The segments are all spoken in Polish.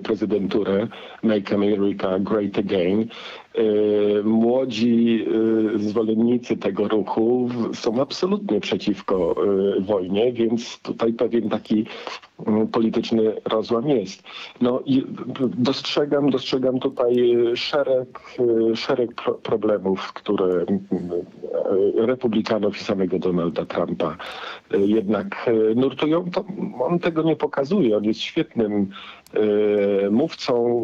prezydenturę Make America Great Again. Młodzi zwolennicy tego ruchu są absolutnie przeciwko wojnie, pro tutaj pewien taki polityczny rozłam jest. No i dostrzegam tutaj szereg problemów, które republikanów i samego Donalda Trumpa jednak nurtują. To on tego nie pokazuje. On jest świetnym mówcą,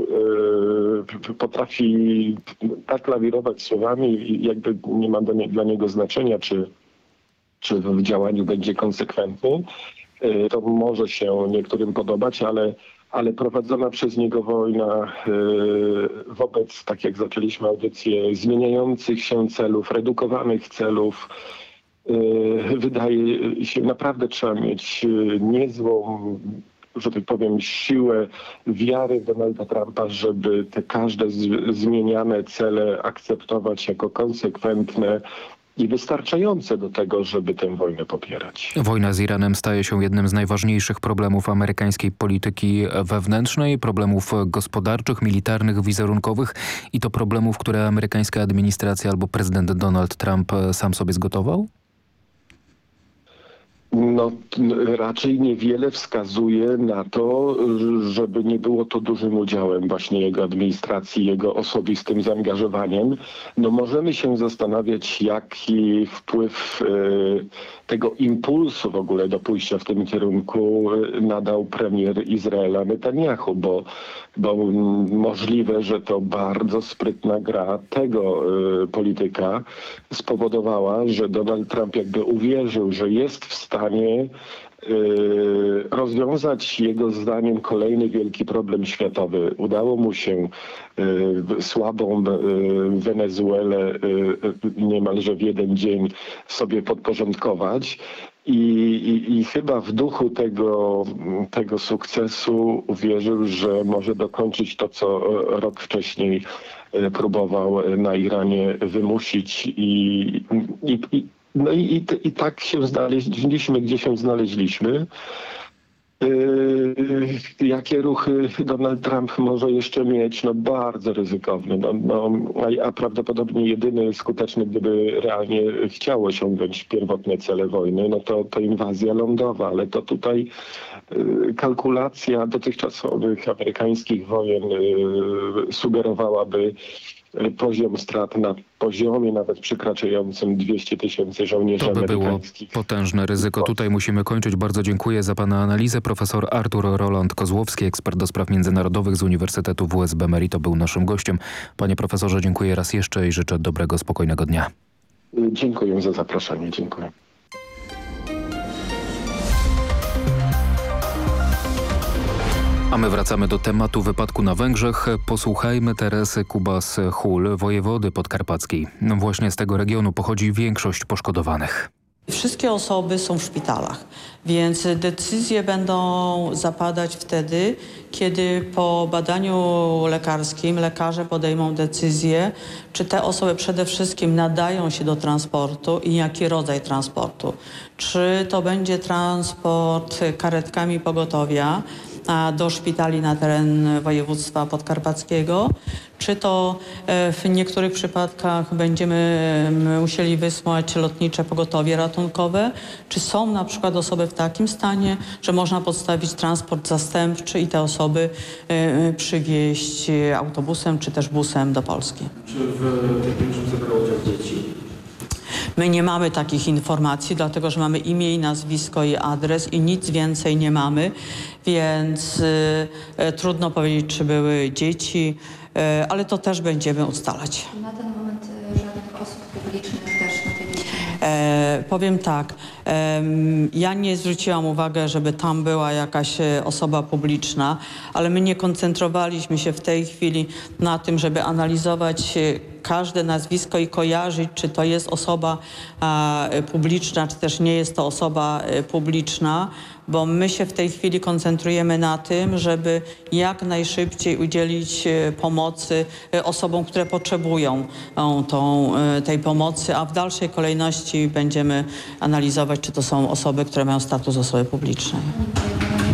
potrafi tak lawirować słowami i jakby nie ma dla niego znaczenia, czy w działaniu będzie konsekwentny. To może się niektórym podobać, ale prowadzona przez niego wojna wobec, tak jak zaczęliśmy audycję, zmieniających się celów, redukowanych celów, wydaje się, naprawdę trzeba mieć niezłą, że tak powiem, siłę wiary Donalda Trumpa, żeby te każde zmieniane cele akceptować jako konsekwentne i wystarczające do tego, żeby tę wojnę popierać. Wojna z Iranem staje się jednym z najważniejszych problemów amerykańskiej polityki wewnętrznej, problemów gospodarczych, militarnych, wizerunkowych i to problemów, które amerykańska administracja albo prezydent Donald Trump sam sobie zgotował? No, raczej niewiele wskazuje na to, żeby nie było to dużym udziałem właśnie jego administracji, jego osobistym zaangażowaniem. No, możemy się zastanawiać, jaki wpływ tego impulsu w ogóle do pójścia w tym kierunku nadał premier Izraela Netanyahu, bo możliwe, że to bardzo sprytna gra tego polityka spowodowała, że Donald Trump jakby uwierzył, że jest w stanie rozwiązać jego zdaniem kolejny wielki problem światowy. Udało mu się słabą Wenezuelę niemalże w jeden dzień sobie podporządkować. I chyba w duchu tego sukcesu uwierzył, że może dokończyć to, co rok wcześniej próbował na Iranie wymusić i tak się znaleźliśmy, gdzie się znaleźliśmy. Jakie ruchy Donald Trump może jeszcze mieć? No bardzo ryzykowny. A prawdopodobnie jedyny skuteczny, gdyby realnie chciał osiągnąć pierwotne cele wojny, no to inwazja lądowa, ale to tutaj kalkulacja dotychczasowych amerykańskich wojen sugerowałaby poziom strat na poziomie nawet przekraczającym 200 000 żołnierzy amerykańskich. To by było potężne ryzyko. Tutaj musimy kończyć. Bardzo dziękuję za pana analizę. Profesor Artur Roland-Kozłowski, ekspert do spraw międzynarodowych z Uniwersytetu WSB Merito, był naszym gościem. Panie profesorze, dziękuję raz jeszcze i życzę dobrego, spokojnego dnia. Dziękuję za zaproszenie. Dziękuję. A my wracamy do tematu wypadku na Węgrzech. Posłuchajmy Teresy Kubas-Hul, wojewody podkarpackiej. Właśnie z tego regionu pochodzi większość poszkodowanych. Wszystkie osoby są w szpitalach, więc decyzje będą zapadać wtedy, kiedy po badaniu lekarskim lekarze podejmą decyzję, czy te osoby przede wszystkim nadają się do transportu i jaki rodzaj transportu. Czy to będzie transport karetkami pogotowia do szpitali na teren województwa podkarpackiego, czy to w niektórych przypadkach będziemy musieli wysłać lotnicze pogotowie ratunkowe, czy są na przykład osoby w takim stanie, że można podstawić transport zastępczy i te osoby przywieźć autobusem czy też busem do Polski. Czy w tych pielgrzymce brało udział dzieci? My nie mamy takich informacji, dlatego że mamy imię i nazwisko i adres i nic więcej nie mamy, więc trudno powiedzieć, czy były dzieci, ale to też będziemy ustalać. Na ten moment żadnych osób publicznych też na tej liście. Powiem tak, ja nie zwróciłam uwagi, żeby tam była jakaś osoba publiczna, ale my nie koncentrowaliśmy się w tej chwili na tym, żeby analizować każde nazwisko i kojarzyć, czy to jest osoba publiczna, czy też nie jest to osoba publiczna, bo my się w tej chwili koncentrujemy na tym, żeby jak najszybciej udzielić pomocy osobom, które potrzebują tej pomocy, a w dalszej kolejności będziemy analizować, czy to są osoby, które mają status osoby publicznej.